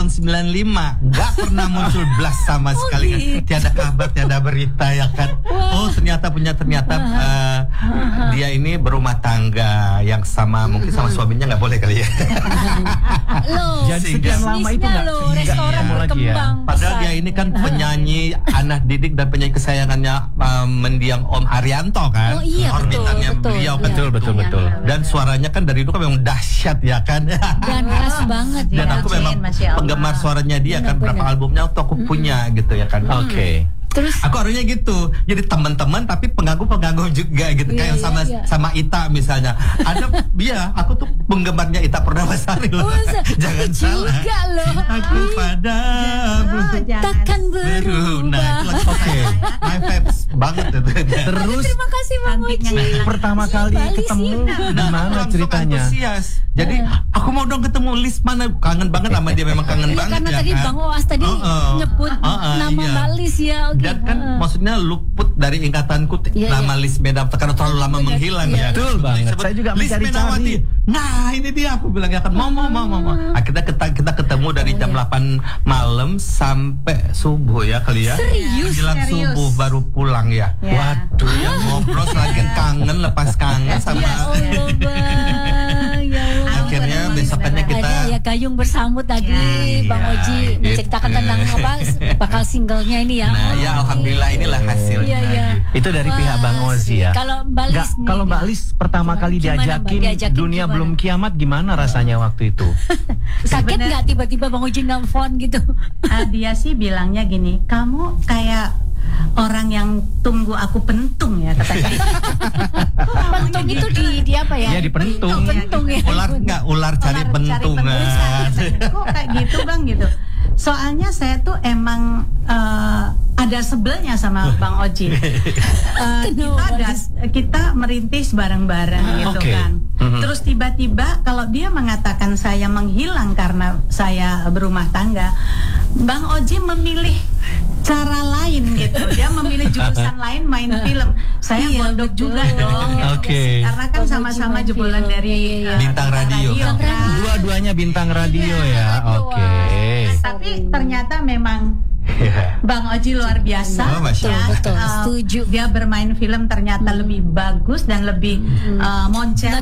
tahun 95 nggak pernah muncul blast sama sekali kan. Tiada kabar, tiada berita ya kan. Oh ternyata dia ini berumah tangga yang sama, mungkin sama suaminya nggak boleh kali ya. Jadi sekian lama itu nggak restoran berkembang. Padahal dia ini kan penyanyi anak didik dan penyanyi kesayangannya mendiang Om Arianto kan. Oh iya, orbitannya betul, beliau kan. Betul. Dan suaranya kan dari dulu kan memang dahsyat ya kan. Dan khas banget. Dan aku memang penggemar suaranya dia kan, berapa albumnya waktu aku punya gitu ya kan. Oke. Terus aku orangnya gitu, jadi teman-teman tapi pengganggu juga gitu, kayak sama Ita misalnya. Ada aku tuh penggemarnya Ita Purnamasari loh. Jangan salah. Juga loh. Aku padamu takkan berubah. Oke, my vibes banget itu. Terus terima kasih Bang Oji. Pertama kali ketemu gimana ceritanya? Antusias. Jadi aku mau dong ketemu Lis, mana kangen banget sama dia, memang kangen banget karena ya tadi kan? Bang Oas tadi nyebut nama Mbak Lis ya. Dan kan maksudnya luput dari ingatanku nama Lis Menawati karena terlalu lama menghilang ya. Betul banget. Saya juga Lis Menawati. Nah ini dia, aku bilang ya kan mau. Akhirnya kita ketemu dari jam 8 malam sampai subuh ya kali ya. Serius? Menjelang subuh baru pulang ya. Waduh ya, ngobrol lagi kangen, lepas kangen sama. Akhirnya besokannya kita ada gayung bersambut tadi Bang Oji menceritakan tentang bakal singlenya ini ya. Nah ya alhamdulillah inilah hasilnya. Itu dari pihak Bang Ozi ya. Kalau Mbak Lis kalau Mbak Lis pertama kali diajakin dunia belum kiamat, gimana rasanya waktu itu? Kaget nggak tiba-tiba Bang Oji nelfon gitu? Dia sih bilangnya gini, kamu kayak orang yang tunggu aku pentung ya katanya. Pentung itu di apa ya? Iya, di pentung. Pentung ya. Ular cari pentungan. Kok kayak gitu Bang gitu. Soalnya saya tuh emang ada sebelnya sama Bang Oji. Kita merintis bareng-bareng gitu kan. Terus tiba-tiba kalau dia mengatakan saya menghilang karena saya berumah tangga, Bang Oji memilih cara lain gitu. Dia memilih jurusan lain, main film. Saya gondok juga dong. Oke. Karena kan sama-sama jebolan dari bintang radio. Dua-duanya bintang radio ya. Oke. Tapi ternyata memang Bang Oji luar biasa. Betul, setuju. Dia bermain film ternyata lebih bagus dan lebih moncer.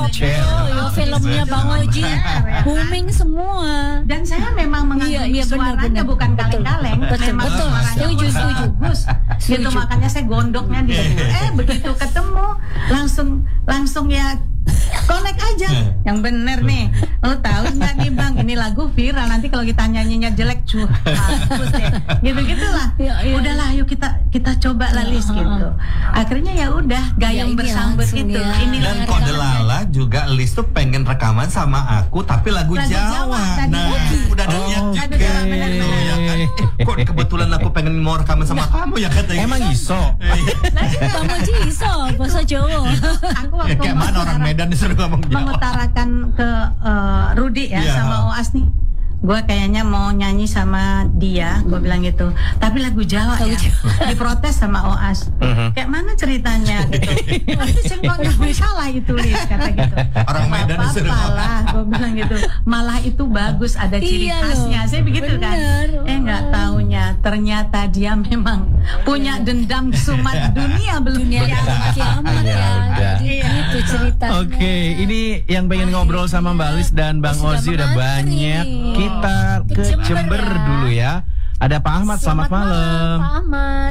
Filmnya Bang Oji booming semua. Dan saya memang mengagumi suaranya, bukan kaleng-kaleng. Memang suaranya setuju. bagus. Gitu makanya saya gondoknya di situ. Begitu ketemu langsung ya connect aja. Yang bener nih. Lo tahu nggak nih Bang, ini lagu viral, nanti kalau kita nyanyinya jelek bagus deh. Gitu-gitulah. Udahlah yuk kita coba lah Lis gitu. Akhirnya ya udah gayung bersambut itu. Dan kode lala juga Lis tuh pengen rekaman sama aku tapi lagu Jawa. Nah, udah ada niat juga. Ya kan? Kok kebetulan aku pengen mau rekaman sama kamu ya katanya. Emang iso. Bang Oji iso bahasa Jawa. Aku waktu kayak mana orang Medan disuruh ngomong Jawa. Mengutarakan ke Rudi ya sama Oas nih, gue kayaknya mau nyanyi sama dia, gue bilang gitu. Tapi lagu Jawa ya. Diprotes sama Oas. Kayak mana ceritanya gitu. Itu singkongnya salah itu Lis kata gitu. Orang Medan disuruh lah, gue bilang gitu. Malah itu bagus, ada ciri khasnya. Saya begitu kan. Nggak taunya ternyata dia memang punya dendam sumat dunia belum kiamat ya. Itu ceritanya. Oke, ini yang pengen ngobrol sama Mbak Lis dan Bang Ozi udah banyak. Kita ke Jember dulu ya. Ada Pak Ahmad, selamat malam. Pak Ahmad.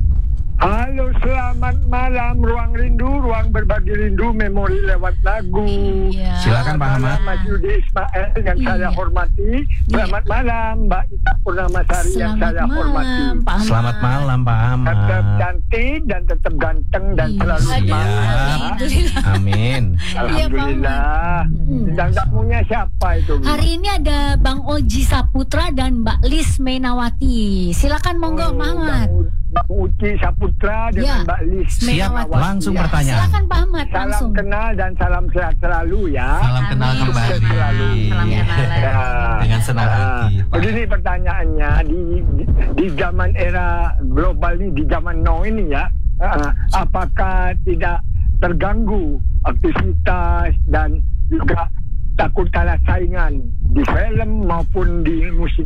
Halo, selamat malam. Ruang Rindu, ruang berbagi rindu, memori lewat lagu. Silakan Pak Ahmad. Mas Yudi Ismail yang saya hormati. Selamat malam Mbak Ita Purnamasari yang saya hormati. Selamat malam Pak Ahmad. Tetap cantik dan tetap ganteng dan selalu semangat. Amin. Alhamdulillah. Dan tamunya siapa itu? Hari ini ada Bang Oji Saputra dan Mbak Lis Menawati. Silakan monggo Pak Ahmad. Bang Uci Saputra dengan Mbak Lis. Siap, langsung pertanyaan. Silakan Pak Ahmad, langsung. Salam kenal dan salam sehat selalu ya. Salam kenal kembali. Salam kenal. Dengan senang hati. Begini pertanyaannya, di zaman era global ini, di zaman now ini ya, apakah tidak terganggu aktivitas dan juga takut kalah saingan di film maupun di musik